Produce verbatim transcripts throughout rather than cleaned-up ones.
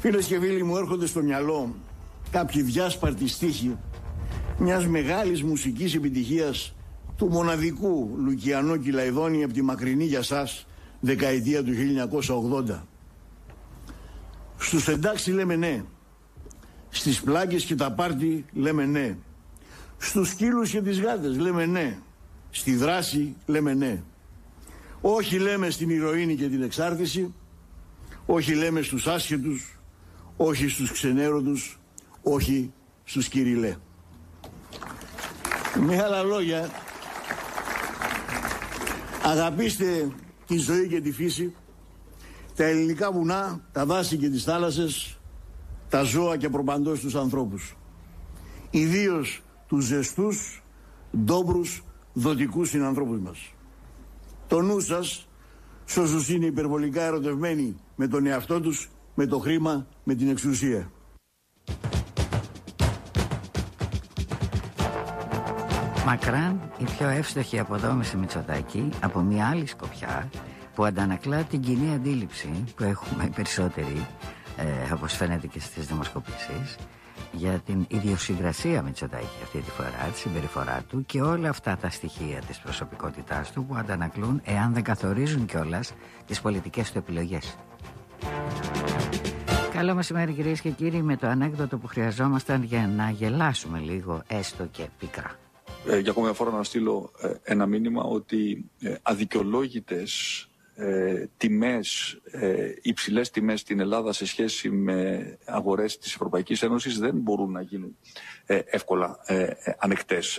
Φίλες και φίλοι μου, έρχονται στο μυαλό κάποιοι διάσπαρτοι στίχοι μιας μεγάλης μουσικής επιτυχίας του μοναδικού Λουκιανό Κυλαϊδόνη από τη μακρινή για σας δεκαετία του χίλια εννιακόσια ογδόντα. Στους εντάξει λέμε ναι, στις πλάκες και τα πάρτι λέμε ναι, στους σκύλους και τις γάτες λέμε ναι, στη δράση λέμε ναι. Όχι λέμε στην ηρωίνη και την εξάρτηση, όχι λέμε στους άσχετους, όχι στους ξενέρωτους, όχι στους κυριλέ. Με άλλα λόγια, αγαπήστε τη ζωή και τη φύση, τα ελληνικά βουνά, τα δάση και τις θάλασσες, τα ζώα και προπαντός τους ανθρώπους. Ιδίως τους ζεστούς, ντόπρους, δοτικούς συνανθρώπους μας. Το νου σας, σ' όσους είναι υπερβολικά ερωτευμένοι με τον εαυτό τους, με το χρήμα, με την εξουσία. Μακράν η πιο εύστοχη αποδόμηση Μητσοτάκη από μια άλλη σκοπιά που αντανακλά την κοινή αντίληψη που έχουμε οι περισσότεροι, ε, όπως φαίνεται και στις δημοσκοπήσεις, για την ιδιοσυγκρασία Μητσοτάκη αυτή τη φορά, τη συμπεριφορά του και όλα αυτά τα στοιχεία της προσωπικότητάς του που αντανακλούν, εάν δεν καθορίζουν κιόλας, τις πολιτικές του επιλογές. Καλό μεσημέρι κυρίες και κύριοι, με το ανέκδοτο που χρειαζόμασταν για να γελάσουμε λίγο, έστω και πικρά. Ε, για ακόμη μια φορά να στείλω ε, ένα μήνυμα ότι ε, αδικαιολόγητες ε, τιμές, ε, υψηλές τιμές στην Ελλάδα σε σχέση με αγορές της Ευρωπαϊκής Ένωσης δεν μπορούν να γίνουν ε, εύκολα ε, ε, ανεκτές.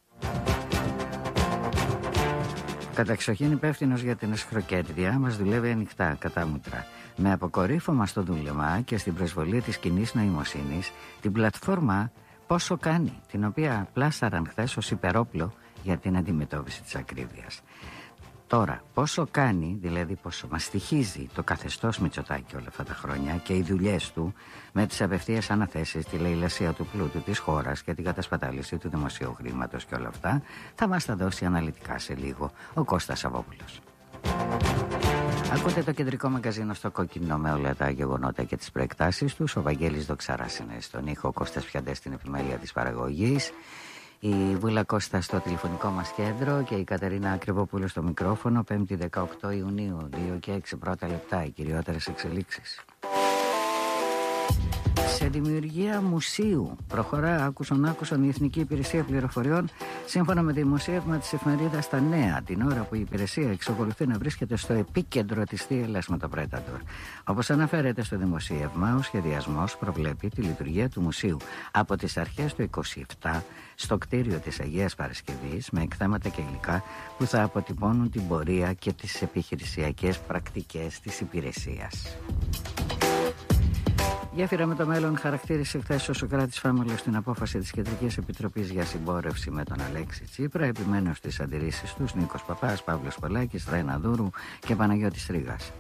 Καταξοχήν υπεύθυνος για την εσχροκέρδεια μας δουλεύει ανοιχτά, κατάμουτρα. Με αποκορύφωμα στο δούλεμα και στην προσβολή της κοινής νοημοσύνης την πλατφόρμα Πόσο Κάνει, την οποία πλάσαραν χθες ως υπερόπλο για την αντιμετώπιση της ακρίβειας. Τώρα, πόσο κάνει, δηλαδή πόσο μας στοιχίζει το καθεστώς Μητσοτάκη όλα αυτά τα χρόνια και οι δουλειές του με τις απευθείας αναθέσεις, τη λαιλασία του πλούτου της χώρας και την κατασπατάληση του δημοσίου χρήματος και όλα αυτά, θα μας τα δώσει αναλυτικά σε λίγο ο Κώστας Σαββόπουλος. Ακούτε το κεντρικό μαγκαζίνο στο κόκκινο με όλα τα γεγονότα και τις προεκτάσεις τους. Ο Βαγγέλης Δοξαράς είναι στον ήχο, ο Κώστας Πιαντές στην επιμέλεια της παραγωγής, η Βούλα Κώστα στο τηλεφωνικό μας κέντρο και η Κατερίνα Ακριβόπουλο στο μικρόφωνο. Πέμπτη δεκαοκτώ Ιουνίου, δύο και έξι πρώτα λεπτά, οι κυριότερες εξελίξεις. Σε δημιουργία μουσείου προχωρά άκουσον άκουσον η Εθνική Υπηρεσία Πληροφοριών, σύμφωνα με δημοσίευμα της εφημερίδας Τα Νέα, την ώρα που η υπηρεσία εξακολουθεί να βρίσκεται στο επίκεντρο της θύελλας με το Predator. Όπως αναφέρεται στο δημοσίευμα, ο σχεδιασμός προβλέπει τη λειτουργία του μουσείου από τις αρχές του είκοσι επτά στο κτίριο της Αγίας Παρασκευής, με εκθέματα και υλικά που θα αποτυπώνουν την πορεία και τις επιχειρησιακές πρακτικές της υπηρεσίας. Γέφυρα με το μέλλον χαρακτήρισε χθες ο Σωκράτης Φάμελος την απόφαση της Κεντρικής Επιτροπής για συμπόρευση με τον Αλέξη Τσίπρα. Επιμένω στις αντιρρήσεις τους Νίκος Παπάς, Παύλος Πολάκης, Ρένα Δούρου και Παναγιώτης Ρήγας.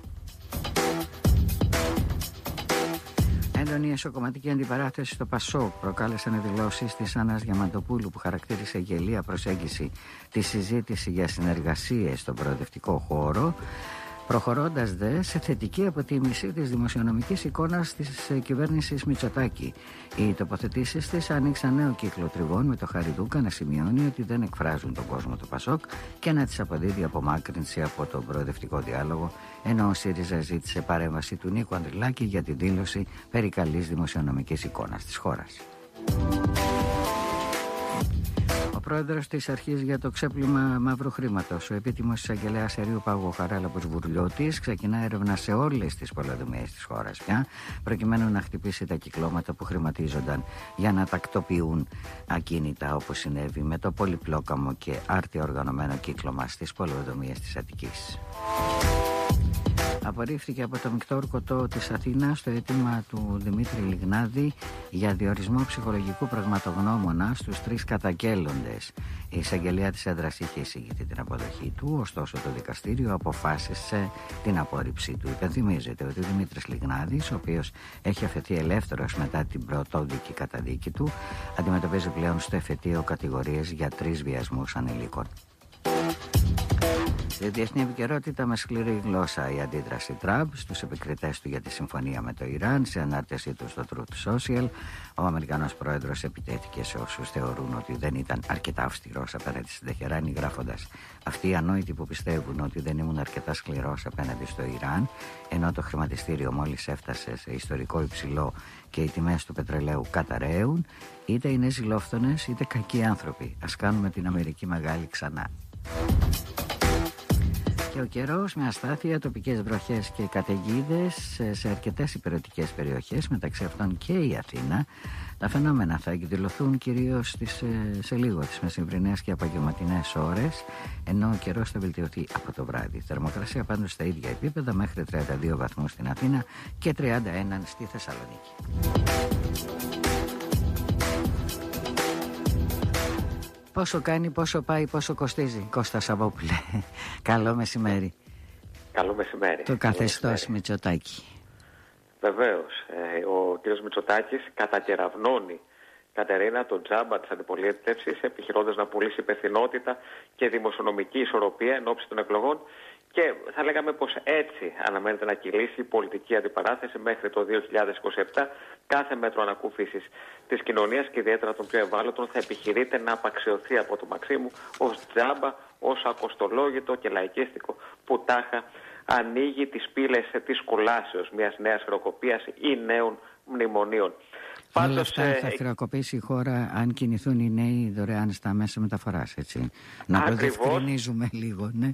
Έντονη εσωκομματική αντιπαράθεση στο ΠΑΣΟΚ προκάλεσαν δηλώσεις της Άννας Διαμαντοπούλου, που χαρακτήρισε γελία προσέγγιση τη συζήτηση για συνεργασίες στον προοδευτικό χώρο, προχωρώντας δε σε θετική αποτίμηση της δημοσιονομικής εικόνας της κυβέρνησης Μητσοτάκη. Οι τοποθετήσεις της άνοιξαν νέο κύκλο τριβών, με το Χαριδούκα να σημειώνει ότι δεν εκφράζουν τον κόσμο του ΠΑΣΟΚ και να της αποδίδει απομάκρυνση από τον προοδευτικό διάλογο, ενώ ο ΣΥΡΙΖΑ ζήτησε παρέμβαση του Νίκου Ανδρουλάκη για την δήλωση περί καλής δημοσιονομικής εικόνας της χώρας. Ο πρόεδρος της Αρχής για το Ξέπλυμα Μαύρου Χρήματος, ο επίτιμος εισαγγελέας Ερείου Πάγου Χαράλαμπος Βουρλιώτης, ξεκινά έρευνα σε όλες τις πολεοδομίες της χώρας πια, προκειμένου να χτυπήσει τα κυκλώματα που χρηματίζονταν για να τακτοποιούν ακίνητα, όπως συνέβη με το πολυπλόκαμο και άρτιο οργανωμένο κύκλωμα στις πολεοδομίες της Αττικής. Απορρίφθηκε από το Μεικτό Ορκωτό της Αθήνας το αίτημα του Δημήτρη Λιγνάδη για διορισμό ψυχολογικού πραγματογνώμονα στους τρεις καταγγέλλοντες. Η εισαγγελία της έδρας είχε εισηγηθεί την αποδοχή του, ωστόσο το δικαστήριο αποφάσισε την απόρριψή του. Υπενθυμίζεται ότι ο Δημήτρης Λιγνάδης, ο οποίος έχει αφαιθεί ελεύθερος μετά την πρωτόδικη καταδίκη του, αντιμετωπίζει πλέον στο εφετείο κατηγορίες για τρεις βιασμούς ανηλίκων. Στη διεθνή επικαιρότητα με σκληρή γλώσσα η αντίδραση Τραμπ στους επικριτές του για τη συμφωνία με το Ιράν. Σε ανάρτησή του στο Truth Social, ο Αμερικανός πρόεδρος επιτέθηκε σε όσους θεωρούν ότι δεν ήταν αρκετά αυστηρός απέναντι στην Τεχεράνη, γράφοντας: «Αυτοί οι ανόητοι που πιστεύουν ότι δεν ήμουν αρκετά σκληρός απέναντι στο Ιράν, ενώ το χρηματιστήριο μόλις έφτασε σε ιστορικό υψηλό και οι τιμές του πετρελαίου καταραίουν, είτε είναι ζηλόφθονες είτε κακοί άνθρωποι. Ας κάνουμε την Αμερική μεγάλη ξανά». Και ο καιρός με αστάθεια, τοπικές βροχές και καταιγίδες σε αρκετές υπηρετικές περιοχές, μεταξύ αυτών και η Αθήνα. Τα φαινόμενα θα εκδηλωθούν κυρίως στις, σε λίγο τις μεσημβρινές και απογευματινές ώρες, ενώ ο καιρός θα βελτιωθεί από το βράδυ. Θερμοκρασία πάντως στα ίδια επίπεδα, μέχρι τριάντα δύο βαθμούς στην Αθήνα και τριάντα ένα στη Θεσσαλονίκη. Πόσο κάνει, πόσο πάει, πόσο κοστίζει, Κώστα Σαββόπουλε? Καλό μεσημέρι. Καλό μεσημέρι. Το καθεστώς Μητσοτάκη. Βεβαίως. Ε, ο κ. Μητσοτάκης κατακεραυνώνει, Κατερίνα, τον τζάμπα της αντιπολίτευσης, επιχειρώντας να πουλήσει υπευθυνότητα και δημοσιονομική ισορροπία εν ώψη των εκλογών. Και θα λέγαμε πως έτσι αναμένεται να κυλήσει η πολιτική αντιπαράθεση μέχρι το δύο χιλιάδες είκοσι επτά. Κάθε μέτρο ανακούφισης της κοινωνίας και ιδιαίτερα των πιο ευάλωτων θα επιχειρείται να απαξιωθεί από το Μαξίμου ως τζάμπα, ως ακοστολόγητο και λαϊκίστικο που τάχα ανοίγει τις πύλες της κολάσεως μιας νέας χρεοκοπίας ή νέων μνημονίων. Όλα αυτά ε... θα χρεοκοπήσει η χώρα αν κινηθούν οι νέοι δωρεάν στα μέσα μεταφοράς, έτσι. Να το διευκρινίζουμε λίγο, ναι.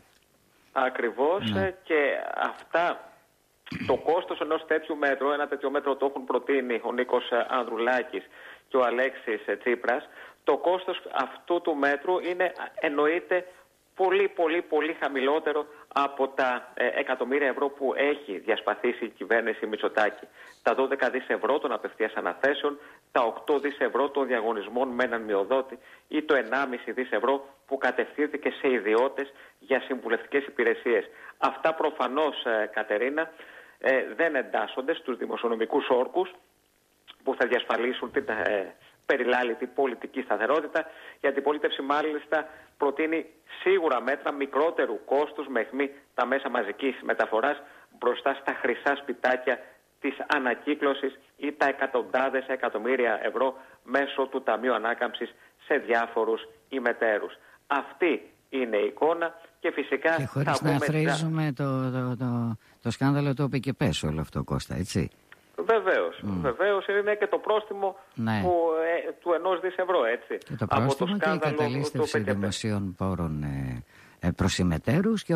Ακριβώς, ναι. Και αυτά, το κόστος ενός τέτοιου μέτρου, ένα τέτοιο μέτρο το έχουν προτείνει ο Νίκος Ανδρουλάκης και ο Αλέξης Τσίπρας. Το κόστος αυτού του μέτρου είναι, εννοείται, πολύ πολύ πολύ χαμηλότερο από τα ε, εκατομμύρια ευρώ που έχει διασπαθήσει η κυβέρνηση Μητσοτάκη. Τα δώδεκα δις ευρώ των απευθείας αναθέσεων, τα οκτώ δις ευρώ των διαγωνισμών με έναν μειοδότη ή το ενάμιση δις ευρώ που κατευθύνθηκε σε ιδιώτες για συμβουλευτικές υπηρεσίες. Αυτά προφανώς, ε, Κατερίνα, ε, δεν εντάσσονται στους δημοσιονομικούς όρκους που θα διασφαλίσουν την ε, περιλάλητη πολιτική σταθερότητα. Η αντιπολίτευση μάλιστα προτείνει σίγουρα μέτρα μικρότερου κόστους με αιχμή τα μέσα μαζικής μεταφοράς μπροστά στα χρυσά σπιτάκια της ανακύκλωσης ή τα εκατοντάδες εκατομμύρια ευρώ μέσω του Ταμείου Ανάκαμψης σε διάφορους ημετέρους. Αυτή είναι η εικόνα και φυσικά... Και χωρίς να αφρίζουμε το, το, το, το σκάνδαλο το είπε και πέσω όλο αυτό, Κώστα, έτσι. Βεβαίως, mm. βεβαίως είναι και το πρόστιμο ναι. που, ε, του ενός δις ευρώ, έτσι. Και το πρόστιμο από το και η καταλήστευση δημοσίων πόρων ε, ε, προς ημετέρους και